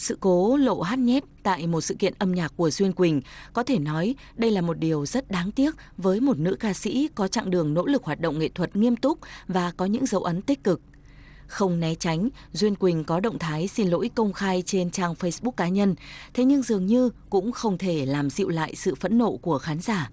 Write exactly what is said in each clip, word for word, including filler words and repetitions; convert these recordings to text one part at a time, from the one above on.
Sự cố lộ hát nhép tại một sự kiện âm nhạc của Duyên Quỳnh có thể nói đây là một điều rất đáng tiếc với một nữ ca sĩ có chặng đường nỗ lực hoạt động nghệ thuật nghiêm túc và có những dấu ấn tích cực. Không né tránh, Duyên Quỳnh có động thái xin lỗi công khai trên trang Facebook cá nhân, thế nhưng dường như cũng không thể làm dịu lại sự phẫn nộ của khán giả.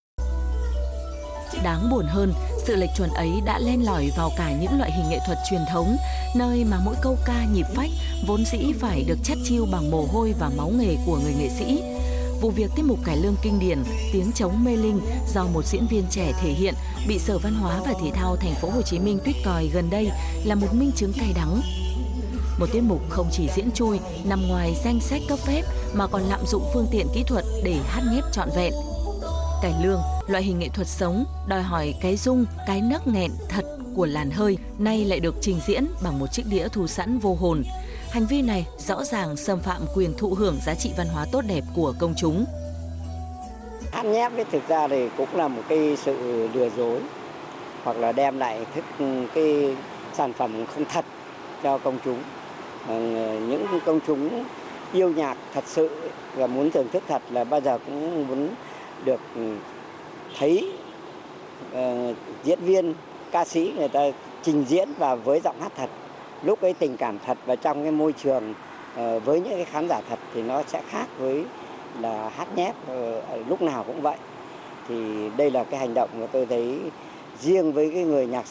Đáng buồn hơn, sự lệch chuẩn ấy đã len lỏi vào cả những loại hình nghệ thuật truyền thống, nơi mà mỗi câu ca nhịp phách vốn dĩ phải được chắt chiu bằng mồ hôi và máu nghề của người nghệ sĩ. Vụ việc tiết mục cải lương kinh điển Tiếng trống mê linh do một diễn viên trẻ thể hiện bị Sở Văn hóa và Thể thao Thành phố Hồ Chí Minh tuyết còi gần đây là một minh chứng cay đắng. Một tiết mục không chỉ diễn chui, nằm ngoài danh sách cấp phép mà còn lạm dụng phương tiện kỹ thuật để hát nhép trọn vẹn. Cải lương, loại hình nghệ thuật sống, đòi hỏi cái rung, cái nấc nghẹn thật của làn hơi, nay lại được trình diễn bằng một chiếc đĩa thu sẵn vô hồn. Hành vi này rõ ràng xâm phạm quyền thụ hưởng giá trị văn hóa tốt đẹp của công chúng. Hát nhép ấy, thực ra thì cũng là một cái sự lừa dối hoặc là đem lại thức cái sản phẩm không thật cho công chúng. Những công chúng yêu nhạc thật sự và muốn thưởng thức thật là bao giờ cũng muốn được thấy uh, diễn viên, ca sĩ người ta trình diễn và với giọng hát thật. Lúc ấy tình cảm thật và trong cái môi trường uh, với những cái khán giả thật thì nó sẽ khác với là hát nhép uh, lúc nào cũng vậy. Thì đây là cái hành động mà tôi thấy riêng với cái người nhạc